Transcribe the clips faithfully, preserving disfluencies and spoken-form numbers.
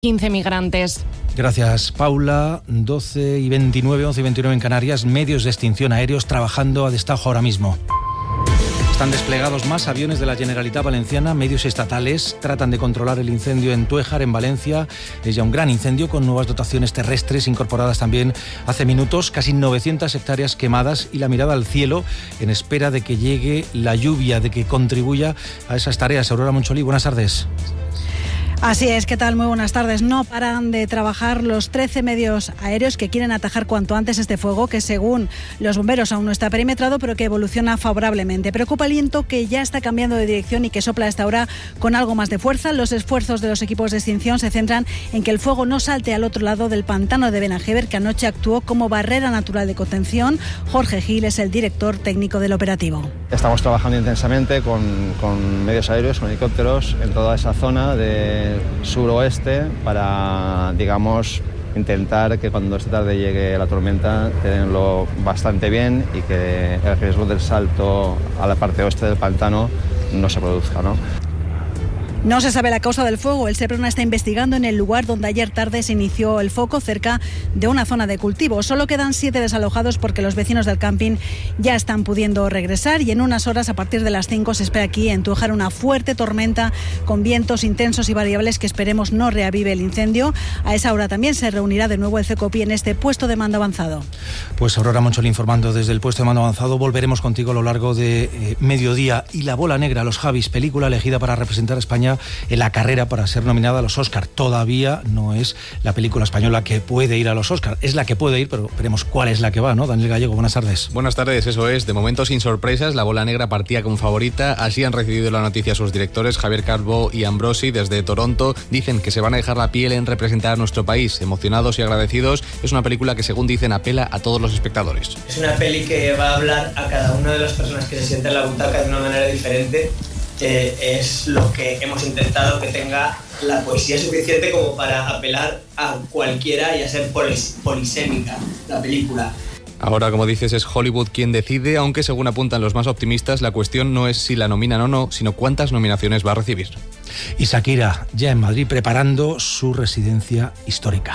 quince migrantes. Gracias, Paula. doce y veintinueve, once y veintinueve en Canarias. Medios de extinción aéreos trabajando a destajo ahora mismo. Están desplegados más aviones de la Generalitat Valenciana. Medios estatales tratan de controlar el incendio en Tuéjar, en Valencia. Es ya un gran incendio con nuevas dotaciones terrestres incorporadas también hace minutos. Casi novecientas hectáreas quemadas y la mirada al cielo en espera de que llegue la lluvia, de que contribuya a esas tareas. Aurora Moncholí, buenas tardes. Así es, ¿qué tal? Muy buenas tardes. No paran de trabajar los trece medios aéreos que quieren atajar cuanto antes este fuego, que según los bomberos aún no está perimetrado, pero que evoluciona favorablemente. Preocupa el viento, que ya está cambiando de dirección y que sopla a esta hora con algo más de fuerza. Los esfuerzos de los equipos de extinción se centran en que el fuego no salte al otro lado del pantano de Benajever, que anoche actuó como barrera natural de contención. Jorge Gil es el director técnico del operativo. Estamos trabajando intensamente con, con medios aéreos, con helicópteros, en toda esa zona de suroeste para, digamos, intentar que cuando esta tarde llegue la tormenta tenerlo bastante bien y que el riesgo del salto a la parte oeste del pantano no se produzca, ¿no? No se sabe la causa del fuego. El SEPRONA está investigando en el lugar donde ayer tarde se inició el foco, cerca de una zona de cultivo. Solo quedan siete desalojados porque los vecinos del camping ya están pudiendo regresar y en unas horas, a partir de las cinco, se espera aquí en Tuéjar una fuerte tormenta con vientos intensos y variables que esperemos no reavive el incendio. A esa hora también se reunirá de nuevo el CECOPI en este puesto de mando avanzado. Pues Aurora Moncholí informando desde el puesto de mando avanzado. Volveremos contigo a lo largo de eh, mediodía. Y La bola negra, Los Javis, película elegida para representar a España en la carrera para ser nominada a los Oscar. Todavía no es la película española que puede ir a los Oscar. Es la que puede ir, pero veremos cuál es la que va, ¿no? Daniel Gallego, buenas tardes. Buenas tardes, eso es. De momento sin sorpresas, La bola negra partía como favorita. Así han recibido la noticia sus directores, Javier Calvo y Ambrosi, desde Toronto. Dicen que se van a dejar la piel en representar a nuestro país. Emocionados y agradecidos. Es una película que, según dicen, apela a todos los espectadores. Es una peli que va a hablar a cada una de las personas que se sienten en la butaca de una manera diferente. Eh, es lo que hemos intentado, que tenga la poesía suficiente como para apelar a cualquiera y a ser polis- polisémica la película. Ahora, como dices, es Hollywood quien decide, aunque según apuntan los más optimistas, la cuestión no es si la nominan o no, sino cuántas nominaciones va a recibir. Y Shakira, ya en Madrid, preparando su residencia histórica.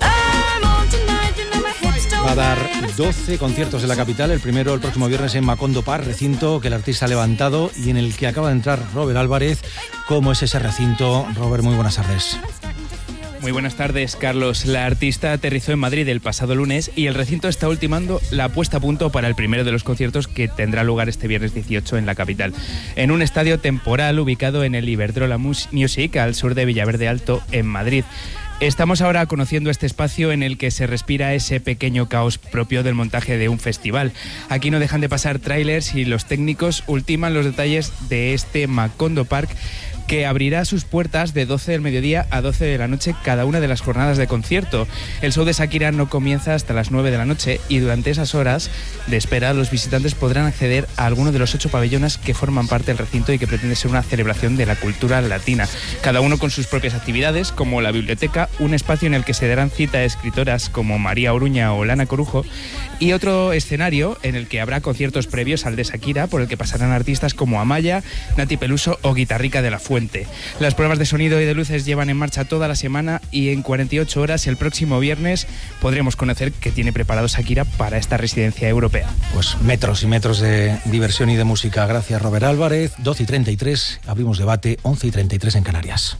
Va a dar doce conciertos en la capital, el primero el próximo viernes en Macondo Park, recinto que el artista ha levantado y en el que acaba de entrar Robert Álvarez. ¿Cómo es ese recinto? Robert, muy buenas tardes. Muy buenas tardes, Carlos. La artista aterrizó en Madrid el pasado lunes y el recinto está ultimando la puesta a punto para el primero de los conciertos que tendrá lugar este viernes dieciocho en la capital, en un estadio temporal ubicado en el Iberdrola Music, al sur de Villaverde Alto, en Madrid. Estamos ahora conociendo este espacio en el que se respira ese pequeño caos propio del montaje de un festival. Aquí no dejan de pasar tráilers y los técnicos ultiman los detalles de este Macondo Park, que abrirá sus puertas de doce del mediodía a doce de la noche cada una de las jornadas de concierto. El show de Shakira no comienza hasta las nueve de la noche y durante esas horas de espera los visitantes podrán acceder a alguno de los ocho pabellones que forman parte del recinto y que pretende ser una celebración de la cultura latina. Cada uno con sus propias actividades, como la biblioteca, un espacio en el que se darán cita a escritoras como María Oruña o Lana Corujo, y otro escenario en el que habrá conciertos previos al de Shakira, por el que pasarán artistas como Amaya, Nati Peluso o Guitarrica de la Fuente. Las pruebas de sonido y de luces llevan en marcha toda la semana y en cuarenta y ocho horas, el próximo viernes, podremos conocer qué tiene preparado Shakira para esta residencia europea. Pues metros y metros de diversión y de música. Gracias, Robert Álvarez. doce y treinta y tres, abrimos debate, once y treinta y tres en Canarias.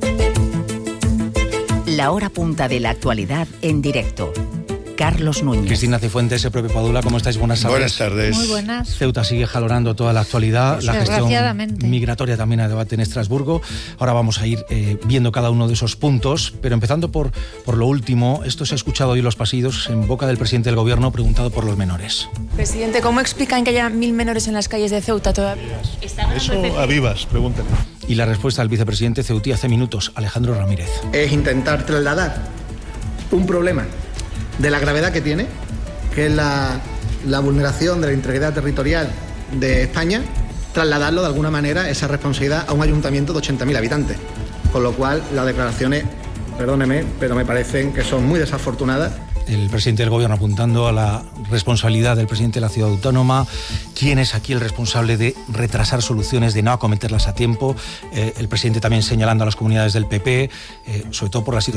La hora punta de la actualidad en directo. Carlos Núñez. Cristina Cifuentes, el propio Padula, ¿cómo estáis? Buenas tardes. Buenas tardes. Muy buenas. Ceuta sigue jalonando toda la actualidad, la gestión migratoria también a debate en Estrasburgo. Ahora vamos a ir eh, viendo cada uno de esos puntos, pero empezando por, por lo último. Esto se ha escuchado hoy en los pasillos en boca del presidente del gobierno preguntado por los menores. Presidente, ¿cómo explican que haya mil menores en las calles de Ceuta todavía? Eso a vivas, pregúntenle. Y la respuesta del vicepresidente ceutí hace minutos, Alejandro Ramírez. Es intentar trasladar un problema de la gravedad que tiene, que es la, la vulneración de la integridad territorial de España, trasladarlo de alguna manera, esa responsabilidad, a un ayuntamiento de ochenta mil habitantes. Con lo cual, las declaraciones, perdóneme, pero me parecen que son muy desafortunadas. el presidente del gobierno apuntando a la responsabilidad del presidente de la ciudad autónoma. ¿Quién es aquí el responsable de retrasar soluciones, de no acometerlas a tiempo? Eh, el presidente también señalando a las comunidades del P P, eh, sobre todo por la situación